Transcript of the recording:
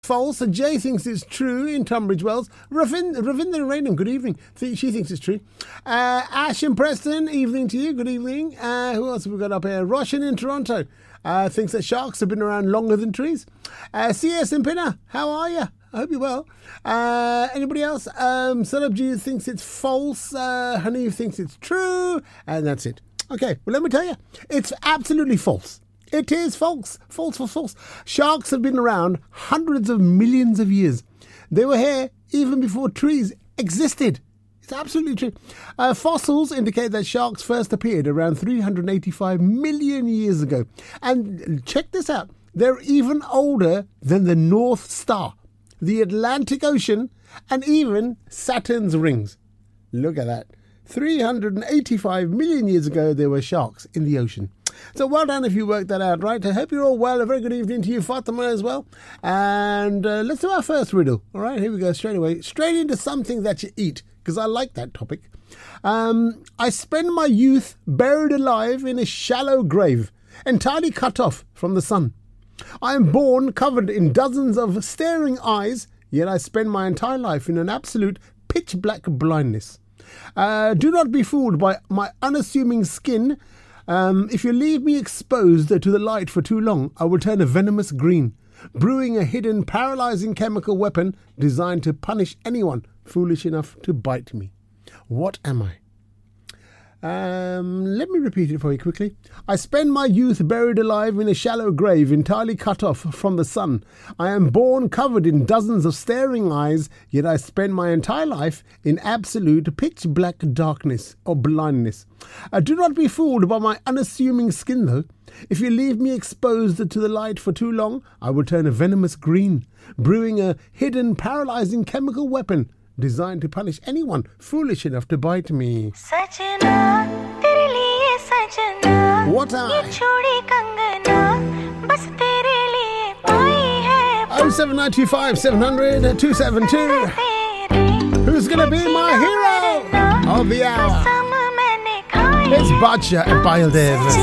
false. Jay thinks it's true in Tunbridge Wells. Ravinder Rainham, good evening. She thinks it's true. Ash and Preston, evening to you. Good evening. Who else have we got up here? Roshan in Toronto thinks that sharks have been around longer than trees. CS in Pinner, how are you? I hope you're well. Anybody else? Sulabji thinks it's false. Hanif thinks it's true. And that's it. Okay, well, let me tell you. It's absolutely false. It is false. False. Sharks have been around hundreds of millions of years. They were here even before trees existed. It's absolutely true. Fossils indicate that sharks first appeared around 385 million years ago. And check this out. They're even older than the North Star, the Atlantic Ocean, and even Saturn's rings. Look at that. 385 million years ago, there were sharks in the ocean. So well done if you worked that out, right? I hope you're all well. A very good evening to you, Fatima, as well. And let's do our first riddle. All right, here we go straight away. Straight into something that you eat, because I like that topic. I spend my youth buried alive in a shallow grave, entirely cut off from the sun. I am born covered in dozens of staring eyes, yet I spend my entire life in an absolute pitch-black blindness. Do not be fooled by my unassuming skin. If you leave me exposed to the light for too long, I will turn a venomous green, brewing a hidden paralyzing chemical weapon designed to punish anyone foolish enough to bite me. What am I? Let me repeat it for you quickly. I spend my youth buried alive in a shallow grave, entirely cut off from the sun. I am born covered in dozens of staring eyes, yet I spend my entire life in absolute pitch-black darkness or blindness. Do not be fooled by my unassuming skin, though. If you leave me exposed to the light for too long, I will turn a venomous green, brewing a hidden paralyzing chemical weapon designed to punish anyone foolish enough to bite me. Sajna, tere liye sajna. What am I? 07925 700 272. Who's gonna be my hero of the hour? It's Bacha and Baildev.